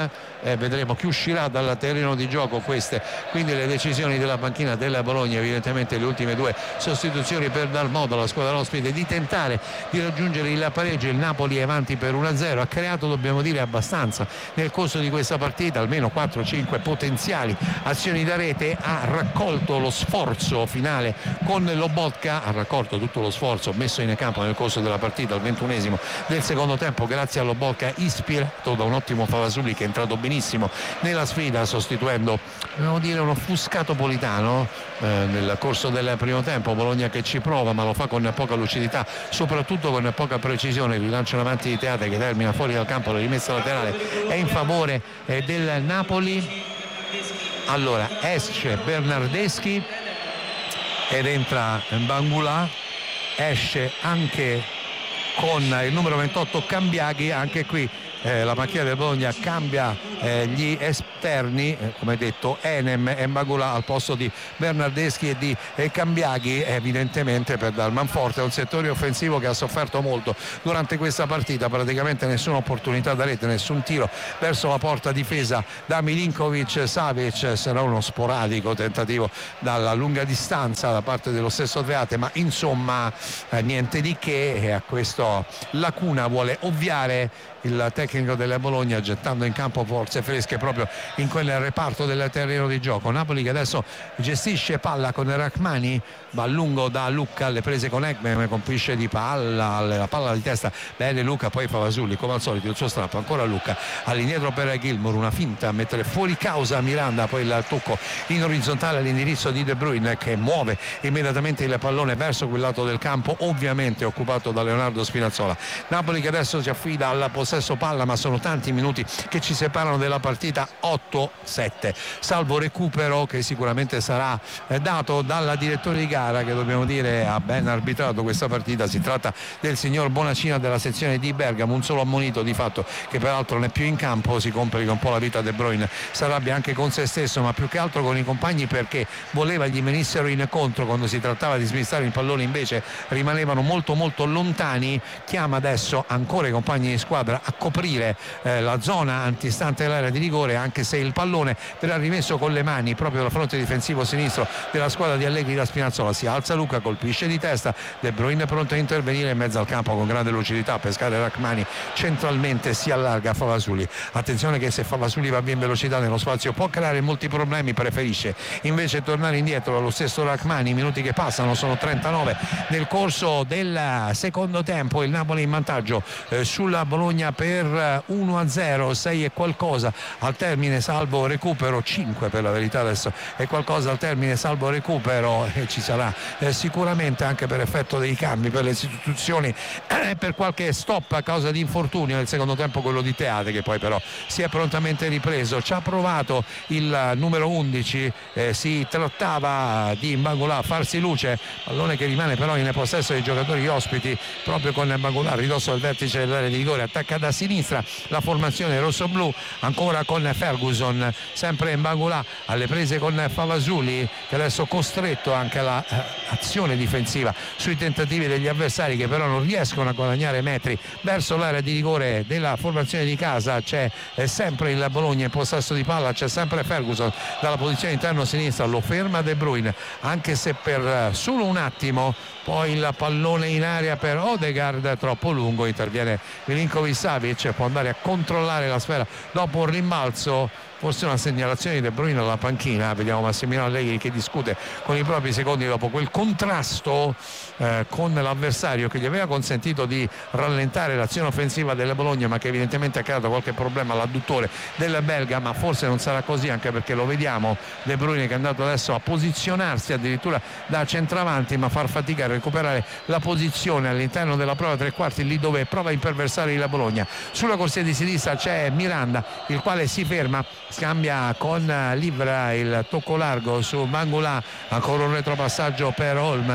vedremo chi uscirà dal terreno di gioco. Queste quindi le decisioni della panchina della Bologna, evidentemente le ultime due sostituzioni per dar modo alla squadra ospite di tentare di raggiungere il pareggio. Il Napoli è avanti per 1-0, ha creato, dobbiamo dire, abbastanza nel corso di questa partita, almeno 4-5 potenziali azioni da rete, ha raccolto lo sforzo finale con Lobotka, ha raccolto tutto lo sforzo messo in campo nel corso della partita al 21esimo del secondo tempo grazie a Lobotka, ispirato da un ottimo Favasuli che è entrato benissimo nella sfida sostituendo, dobbiamo dire, un offuscato Politano nel corso del primo tempo. Bologna che ci prova ma lo fa con poca lucidità, soprattutto con poca precisione. Il rilancio in avanti di Teate che termina fuori dal campo, la rimessa laterale è in favore del Napoli. Allora esce Bernardeschi ed entra Mbangula, esce anche con il numero 28 Cambiaghi. Anche qui la macchina del Bologna cambia gli esterni, come detto Enem e Mbangula al posto di Bernardeschi e di Cambiaghi, evidentemente per dar manforte a un settore offensivo che ha sofferto molto durante questa partita. Praticamente nessuna opportunità da rete, nessun tiro verso la porta difesa da Milinkovic Savic, sarà uno sporadico tentativo dalla lunga distanza da parte dello stesso Teate, ma insomma niente di che, e a questo Lacuna vuole ovviare il tecnico della Bologna gettando in campo forze fresche proprio in quel reparto del terreno di gioco. Napoli che adesso gestisce palla con Rachmani, va a lungo da Lucca, alle prese con Ekman, colpisce di palla, la palla di testa, bene Lucca, poi Favasuli come al solito il suo strappo, ancora Lucca all'indietro per Gilmour, una finta a mettere fuori causa Miranda, poi il tocco in orizzontale all'indirizzo di De Bruyne che muove immediatamente il pallone verso quel lato del campo, ovviamente occupato da Leonardo Spinazzola. Napoli che adesso si affida alla possesso palla, ma sono tanti minuti che ci separano della partita, 8-7, salvo recupero che sicuramente sarà dato dalla direttore di gara, che dobbiamo dire ha ben arbitrato questa partita. Si tratta del signor Bonacina della sezione di Bergamo, un solo ammonito di fatto che peraltro non è più in campo, si complica un po' la vita De Bruyne, si arrabbia anche con se stesso ma più che altro con i compagni perché voleva gli venissero incontro quando si trattava di smistare il pallone, invece rimanevano molto lontani. Chiama adesso ancora i compagni di squadra a coprire la zona antistante l'area di rigore, anche se il pallone verrà rimesso con le mani proprio dal fronte difensivo sinistro della squadra di Allegri da Spinazzola. Si alza Lucca, colpisce di testa, De Bruyne pronto a intervenire in mezzo al campo con grande lucidità a pescare Rachmani, centralmente si allarga Favasuli. Attenzione che se Favasuli va via in velocità nello spazio può creare molti problemi, preferisce invece tornare indietro allo stesso Rachmani. I minuti che passano sono 39 nel corso del secondo tempo, il Napoli in vantaggio sulla Bologna per 1-0, 6 e qualcosa al termine salvo recupero, 5 per la verità adesso è qualcosa al termine salvo recupero, e ci sarà sicuramente anche per effetto dei cambi, per le sostituzioni, per qualche stop a causa di infortunio nel secondo tempo, quello di Teate che poi però si è prontamente ripreso. Ci ha provato il numero 11, si trattava di Mbangula a farsi luce, pallone che rimane però in possesso dei giocatori ospiti proprio con Mbangula ridosso al vertice dell'area di rigore, attacca da sinistra la formazione rossoblu, ancora con Ferguson, sempre Mbangula alle prese con Favasuli che adesso costretto anche all'azione difensiva sui tentativi degli avversari che però non riescono a guadagnare metri verso l'area di rigore della formazione di casa. C'è sempre il Bologna in possesso di palla, c'è sempre Ferguson dalla posizione interno sinistra, lo ferma De Bruyne anche se per solo un attimo, poi il pallone in aria per Odegaard troppo lungo, interviene Milinkovic Savic, può andare a controllare la sfera dopo un rimbalzo, forse una segnalazione di De Bruyne alla panchina. Vediamo Massimiliano Allegri che discute con i propri secondi dopo quel contrasto con l'avversario che gli aveva consentito di rallentare l'azione offensiva della Bologna, ma che evidentemente ha creato qualche problema all'adduttore del belga, ma forse non sarà così, anche perché lo vediamo De Bruyne che è andato adesso a posizionarsi addirittura da centravanti, ma far fatica a recuperare la posizione all'interno della prova tre quarti, lì dove prova a imperversare la Bologna. Sulla corsia di sinistra c'è Miranda, il quale si ferma, scambia con Livra, il tocco largo su Mbangula, ancora un retropassaggio per Holm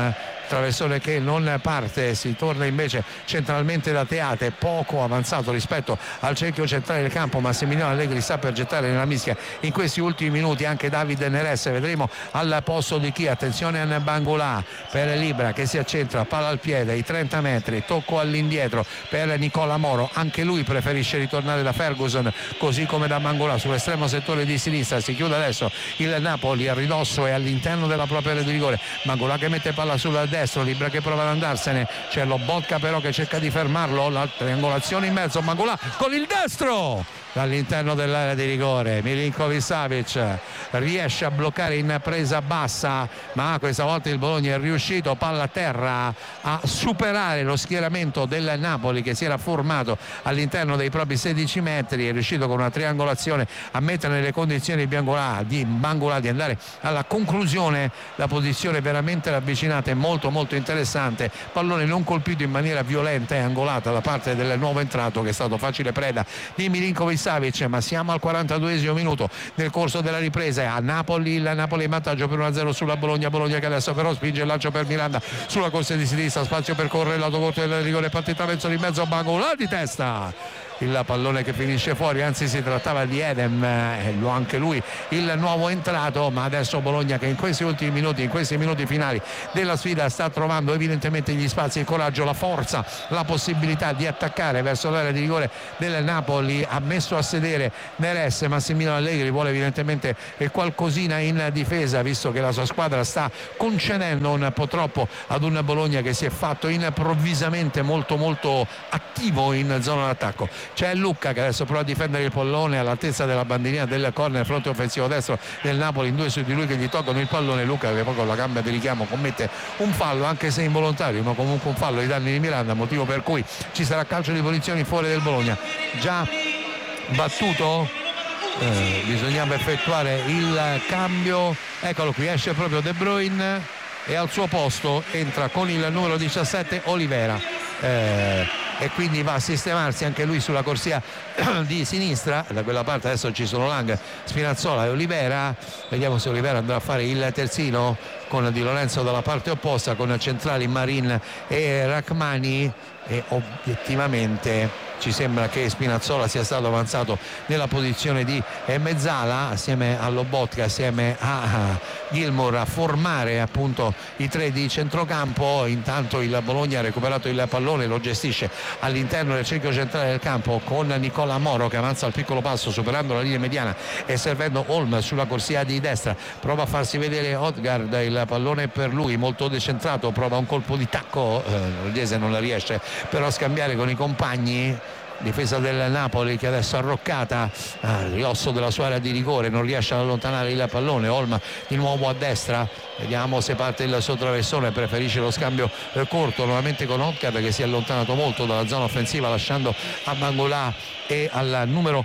traversone che non parte, si torna invece centralmente da Teate, poco avanzato rispetto al cerchio centrale del campo. Massimiliano Allegri sta per gettare nella mischia in questi ultimi minuti anche David Neres, vedremo al posto di chi. Attenzione a Bangula per Libra che si accentra, palla al piede, i 30 metri, tocco all'indietro per Nicola Moro, anche lui preferisce ritornare da Ferguson così come da Bangula sull'estremo settore di sinistra. Si chiude adesso il Napoli a ridosso e all'interno della propria area di rigore. Bangula che mette palla sul destro, Libra che prova ad andarsene, c'è Lobotka però che cerca di fermarlo, la triangolazione in mezzo, Bangula con il destro dall'interno dell'area di rigore. Milinković-Savić riesce a bloccare in presa bassa, ma questa volta il Bologna è riuscito, palla a terra, a superare lo schieramento del Napoli che si era formato all'interno dei propri 16 metri. È riuscito con una triangolazione a mettere nelle condizioni di Bangula di andare alla conclusione. La posizione veramente ravvicinata e molto molto interessante, pallone non colpito in maniera violenta e angolata da parte del nuovo entrato che è stato facile preda di Milinković-Savić. Ma siamo al 42esimo minuto nel corso della ripresa, a Napoli, il Napoli in vantaggio per 1-0 sulla Bologna che adesso però spinge il lancio per Miranda sulla corsia di sinistra, spazio per correre, lato corto del rigore, partita verso di mezzo, Bangula di testa, il pallone che finisce fuori, anzi si trattava di Edem, anche lui il nuovo entrato. Ma adesso Bologna che in questi ultimi minuti, in questi minuti finali della sfida, sta trovando evidentemente gli spazi, il coraggio, la forza, la possibilità di attaccare verso l'area di rigore del Napoli. Ha messo a sedere Neres, Massimiliano Allegri vuole evidentemente qualcosina in difesa, visto che la sua squadra sta concedendo un po' troppo ad un Bologna che si è fatto improvvisamente molto molto attivo in zona d'attacco. C'è Lucca che adesso prova a difendere il pallone all'altezza della bandierina del corner, fronte offensivo destro del Napoli, in due su di lui che gli toccano il pallone. Lucca che poi con la gamba di richiamo commette un fallo, anche se involontario, ma comunque un fallo ai danni di Miranda, motivo per cui ci sarà calcio di punizione in fuori del Bologna. Già battuto, bisognava effettuare il cambio, eccolo qui, esce proprio De Bruyne e al suo posto entra con il numero 17 Olivera. E quindi va a sistemarsi anche lui sulla corsia di sinistra. Da quella parte adesso ci sono Lang, Spinazzola e Olivera. Vediamo se Olivera andrà a fare il terzino con Di Lorenzo dalla parte opposta, con centrali Marin e Rachmani, e obiettivamente ci sembra che Spinazzola sia stato avanzato nella posizione di mezzala assieme a Lobotka, assieme a Gilmour, a formare appunto i tre di centrocampo. Intanto il Bologna ha recuperato il pallone, lo gestisce all'interno del cerchio centrale del campo con Nicola Moro che avanza al piccolo passo superando la linea mediana e servendo Holm sulla corsia di destra. Prova a farsi vedere Odgaard, il pallone per lui, molto decentrato, prova un colpo di tacco, l'Udinese non la riesce però a scambiare con i compagni. Difesa del Napoli che adesso arroccata a ridosso della sua area di rigore, non riesce ad allontanare il pallone. Olm di nuovo a destra, vediamo se parte il suo traversone, preferisce lo scambio corto nuovamente con Odgaard che si è allontanato molto dalla zona offensiva lasciando a Bangula e al numero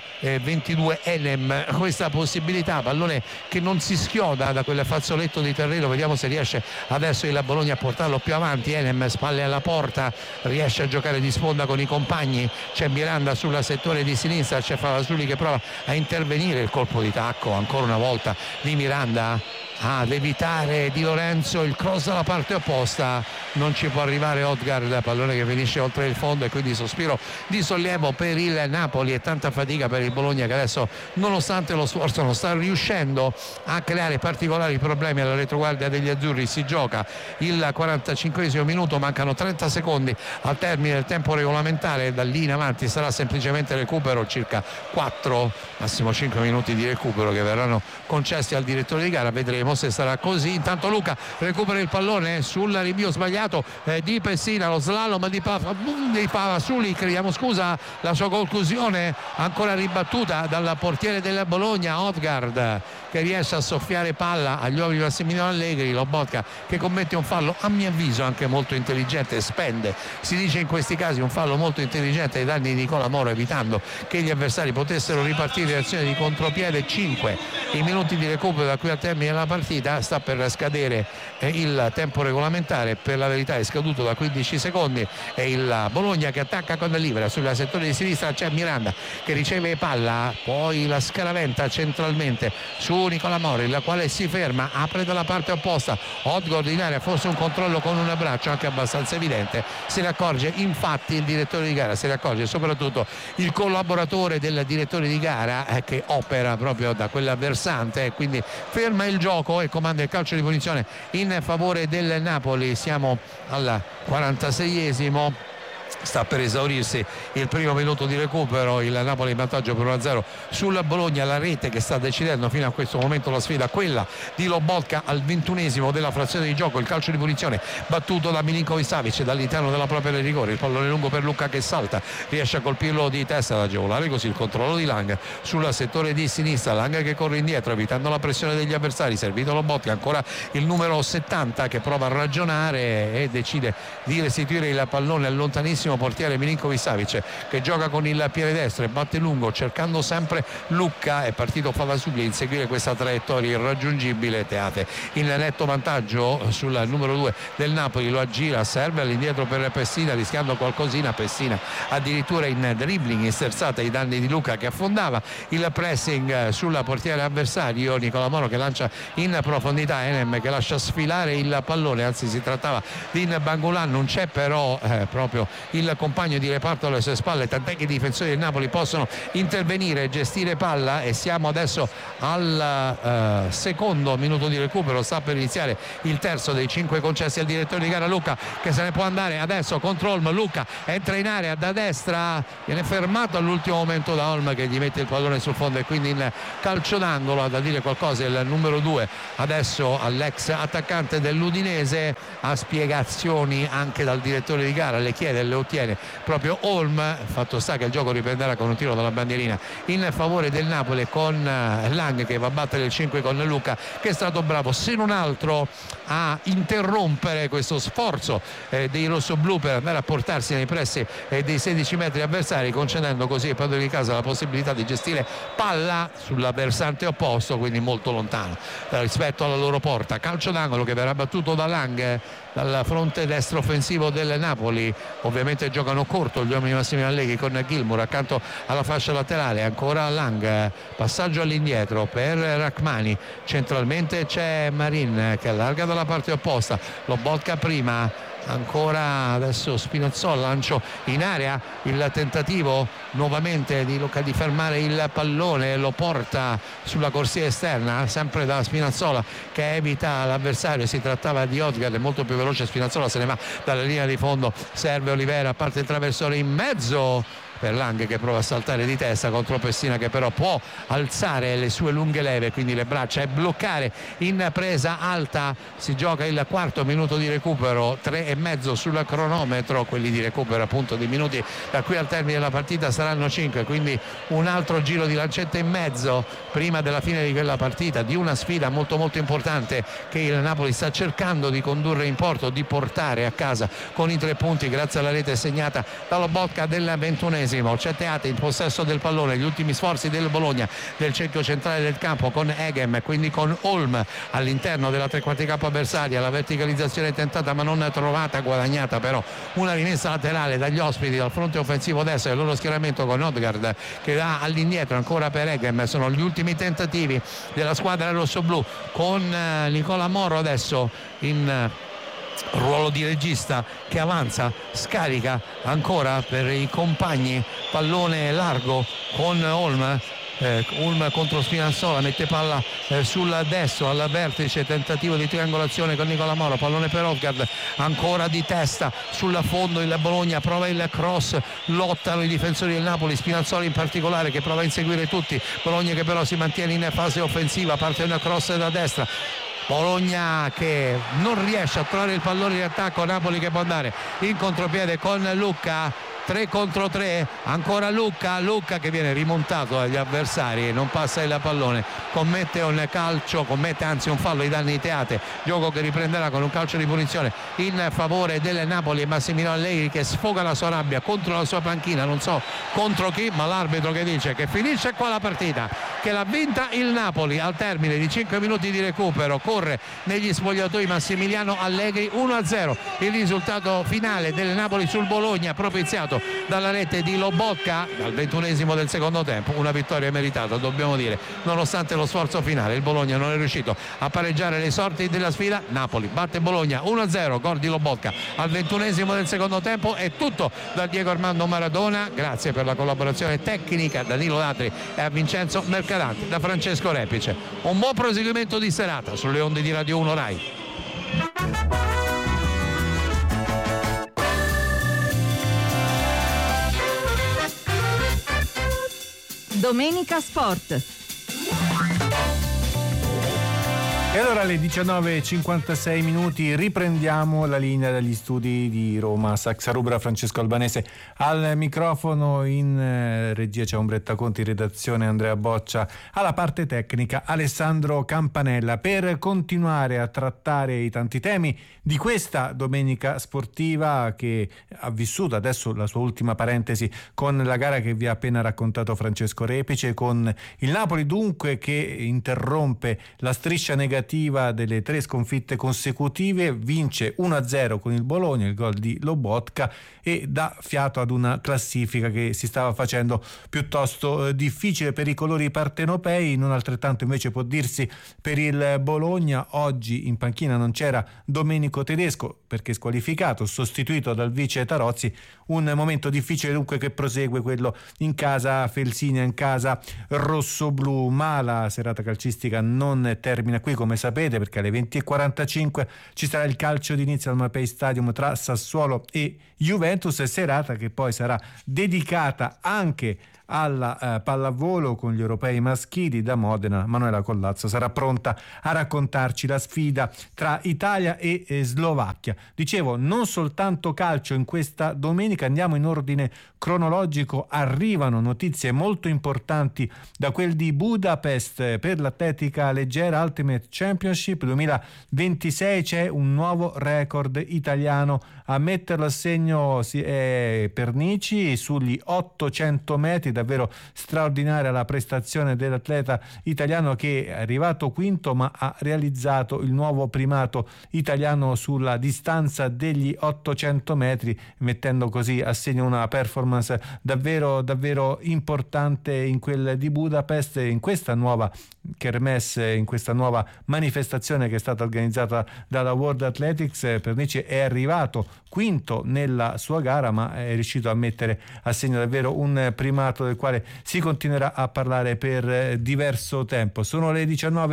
22 Enem questa possibilità. Pallone che non si schioda da quel fazzoletto di terreno, vediamo se riesce adesso il Bologna a portarlo più avanti. Enem spalle alla porta, riesce a giocare di sponda con i compagni, c'è Miranda sul settore di sinistra, c'è Favasuli che prova a intervenire, il colpo di tacco ancora una volta di Miranda ad evitare Di Lorenzo, il cross dalla parte opposta, non ci può arrivare Odgaard, pallone che finisce oltre il fondo e quindi sospiro di sollievo per il Napoli e tanta fatica per il Bologna che adesso nonostante lo sforzo non sta riuscendo a creare particolari problemi alla retroguardia degli azzurri. Si gioca il 45esimo minuto, mancano 30 secondi al termine del tempo regolamentare, da lì in avanti sarà semplicemente recupero, circa 4 massimo 5 minuti di recupero che verranno concessi al direttore di gara, vedremo se sarà così. Intanto Luca recupera il pallone sul rinvio sbagliato di Pessina, lo slalom di Favasuli, chiediamo scusa, la sua conclusione ancora ribattuta dal portiere del Bologna Odgaard che riesce a soffiare palla agli uomini di Massimiliano Allegri. Lobotka che commette un fallo a mio avviso anche molto intelligente, spende, si dice in questi casi, un fallo molto intelligente ai danni di Nicola Moro, evitando che gli avversari potessero ripartire in azione di contropiede. 5 i minuti di recupero da qui al termine della partita. partita. Sta per scadere il tempo regolamentare, per la verità è scaduto da 15 secondi, e il Bologna che attacca con Libera. Sul settore di sinistra c'è Miranda che riceve palla, poi la scaraventa centralmente su Nicola Mori, la quale si ferma, apre dalla parte opposta. Odgord in area, forse un controllo con un braccio anche abbastanza evidente, se ne accorge infatti il direttore di gara, se ne accorge soprattutto il collaboratore del direttore di gara che opera proprio da quella versante, quindi ferma il gioco e comanda il calcio di punizione in favore del Napoli. Siamo al 46esimo. Sta per esaurirsi il primo minuto di recupero, il Napoli in vantaggio per 1-0 sul Bologna. La rete che sta decidendo fino a questo momento la sfida, quella di Lobotka al 21esimo della frazione di gioco. Il calcio di punizione battuto da Milinković-Savić dall'interno della propria area di rigore, il pallone lungo per Lucca che salta, riesce a colpirlo di testa ad agevolare così il controllo di Lang sul settore di sinistra. Lang che corre indietro evitando la pressione degli avversari, servito Lobotka, ancora il numero 70 che prova a ragionare e decide di restituire il pallone al lontanissimo portiere Milinković-Savić che gioca con il piede destro e batte lungo cercando sempre Lucca. È partito Favasuglia a inseguire questa traiettoria irraggiungibile. Teate in netto vantaggio sul numero 2 del Napoli, lo aggira, serve all'indietro per Pessina rischiando qualcosina. Pessina addirittura in dribbling, in sterzata ai danni di Lucca che affondava. Il pressing sul portiere avversario, Nicola Moro che lancia in profondità, Enem che lascia sfilare il pallone, anzi si trattava di Bangulan, non c'è però proprio il compagno di reparto alle sue spalle, tant'è che i difensori del Napoli possono intervenire e gestire palla. E siamo adesso al secondo minuto di recupero, sta per iniziare il terzo dei 5 concessi al direttore di gara. Lucca che se ne può andare adesso contro Olm, Lucca entra in area da destra, viene fermato all'ultimo momento da Olm che gli mette il pallone sul fondo, e quindi in calcio d'angolo. Ha da dire qualcosa il numero 2 adesso all'ex attaccante dell'Udinese, ha spiegazioni anche dal direttore di gara, le chiede e le ottiene proprio Olm. Fatto sta che il gioco riprenderà con un tiro dalla bandierina in favore del Napoli, con Lang che va a battere il 5 con Lucca che è stato bravo se non altro a interrompere questo sforzo dei rossoblù per andare a portarsi nei pressi dei 16 metri avversari, concedendo così ai padroni di casa la possibilità di gestire palla sulla versante opposto, quindi molto lontano rispetto alla loro porta. Calcio d'angolo che verrà battuto da Lang dal fronte destro offensivo del Napoli. Ovviamente giocano corto gli uomini di Massimiliano Allegri con Gilmour accanto alla fascia laterale, ancora Lang, passaggio all'indietro per Rachmani, centralmente c'è Marin che allarga dalla parte opposta, Lobotka prima, ancora adesso Spinazzola, lancio in area, il tentativo nuovamente di Lucca di fermare il pallone, lo porta sulla corsia esterna sempre da Spinazzola che evita l'avversario, si trattava di Odgaard, molto più veloce Spinazzola, se ne va dalla linea di fondo, serve Olivera, parte il traversone in mezzo per Lang che prova a saltare di testa contro Pessina che però può alzare le sue lunghe leve, quindi le braccia, e bloccare in presa alta. Si gioca il quarto minuto di recupero, 3,5 sul cronometro, quelli di recupero appunto di minuti da qui al termine della partita saranno 5, quindi un altro giro di lancetta in mezzo prima della fine di quella partita, di una sfida molto molto importante che il Napoli sta cercando di condurre in porto, di portare a casa con i 3 punti grazie alla rete segnata da Lobotka del 21esimo. C'è Teate in possesso del pallone, gli ultimi sforzi del Bologna del cerchio centrale del campo con Eghem, quindi con Olm all'interno della trequarti campo avversaria, la verticalizzazione tentata ma non trovata, guadagnata però una rimessa laterale dagli ospiti dal fronte offensivo destro del loro schieramento con Odgaard che va all'indietro ancora per Eghem. Sono gli ultimi tentativi della squadra rossoblù con Nicola Moro adesso in ruolo di regista che avanza, scarica ancora per i compagni, pallone largo con Olm. Ulm contro Spinazzola, mette palla sul destro al vertice, tentativo di triangolazione con Nicola Moro, pallone per Odgaard, ancora di testa sul fondo il Bologna, prova il cross, lottano i difensori del Napoli, Spinazzola in particolare che prova a inseguire tutti, Bologna che però si mantiene in fase offensiva, parte una cross da destra, Bologna che non riesce a trovare il pallone di attacco, Napoli che può andare in contropiede con Lucca, 3 contro 3, ancora Lucca che viene rimontato dagli avversari e non passa il pallone, commette un calcio, anzi un fallo ai danni di Teate, gioco che riprenderà con un calcio di punizione in favore del Napoli e Massimiliano Allegri che sfoga la sua rabbia contro la sua panchina, non so contro chi, ma l'arbitro che dice che finisce qua la partita, che l'ha vinta il Napoli al termine di 5 minuti di recupero. Corre negli spogliatoi Massimiliano Allegri. 1-0 il risultato finale del Napoli sul Bologna, propiziato dalla rete di Lobotka dal 21esimo del secondo tempo. Una vittoria meritata, dobbiamo dire, nonostante lo sforzo finale. Il Bologna non è riuscito a pareggiare le sorti della sfida. Napoli batte Bologna 1-0, gol di Lobotka al 21esimo del secondo tempo. È tutto da Diego Armando Maradona, grazie per la collaborazione tecnica da Danilo Latri e a Vincenzo Mercadante, da Francesco Repice. Un buon proseguimento di serata sulle onde di Radio 1 Rai. Domenica Sport. E allora alle 19:56 minuti riprendiamo la linea dagli studi di Roma. Saxa Rubra, Francesco Albanese al microfono, in regia c'è Ombretta Conti, in redazione Andrea Boccia, alla parte tecnica Alessandro Campanella, per continuare a trattare i tanti temi di questa domenica sportiva che ha vissuto adesso la sua ultima parentesi con la gara che vi ha appena raccontato Francesco Repice, con il Napoli dunque che interrompe la striscia negativa delle 3 sconfitte consecutive, vince 1-0 con il Bologna, il gol di Lobotka, e dà fiato ad una classifica che si stava facendo piuttosto difficile per i colori partenopei. Non altrettanto invece può dirsi per il Bologna. Oggi in panchina non c'era Domenico Tedesco perché squalificato, sostituito dal vice Tarozzi. Un momento difficile dunque che prosegue quello in casa Felsinia, in casa rossoblù, ma la serata calcistica non termina qui, come sapete, perché alle 20:45 ci sarà il calcio d'inizio al Mapei Stadium tra Sassuolo e Juventus, serata che poi sarà dedicata anche alla pallavolo con gli europei maschili. Da Modena Manuela Collazzo sarà pronta a raccontarci la sfida tra Italia e Slovacchia. Dicevo, non soltanto calcio in questa domenica, andiamo in ordine cronologico. Arrivano notizie molto importanti da quel di Budapest per l'atletica leggera Ultimate Championship 2026. C'è un nuovo record italiano a metterlo a segno è Pernici sugli 800 metri. Davvero straordinaria la prestazione dell'atleta italiano, che è arrivato quinto ma ha realizzato il nuovo primato italiano sulla distanza degli 800 metri, mettendo così a segno una performance davvero davvero importante in quel di Budapest, in questa nuova kermesse, in questa nuova manifestazione che è stata organizzata dalla World Athletics. Pernici è arrivato quinto nella sua gara, ma è riuscito a mettere a segno davvero un primato del quale si continuerà a parlare per diverso tempo. Sono le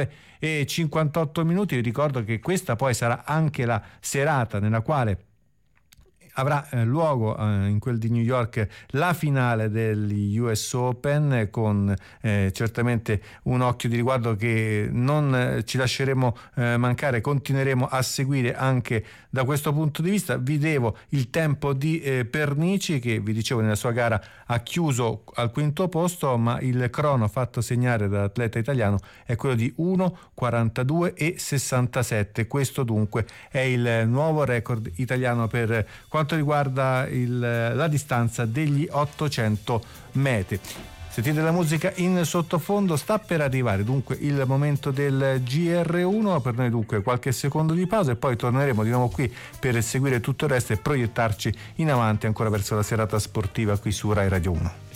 19:58 minuti. Vi ricordo che questa poi sarà anche la serata nella quale avrà luogo in quel di New York la finale degli US Open, con certamente un occhio di riguardo che non ci lasceremo mancare. Continueremo a seguire anche da questo punto di vista. Vi devo il tempo di Pernici, che vi dicevo nella sua gara ha chiuso al quinto posto, ma il crono fatto segnare dall'atleta italiano è quello di 1:42:67. Questo dunque è il nuovo record italiano per quanto riguarda la distanza degli 800 metri. Sentite la musica in sottofondo, sta per arrivare dunque il momento del GR1, per noi dunque qualche secondo di pausa e poi torneremo di nuovo qui per seguire tutto il resto e proiettarci in avanti ancora verso la serata sportiva qui su Rai Radio 1.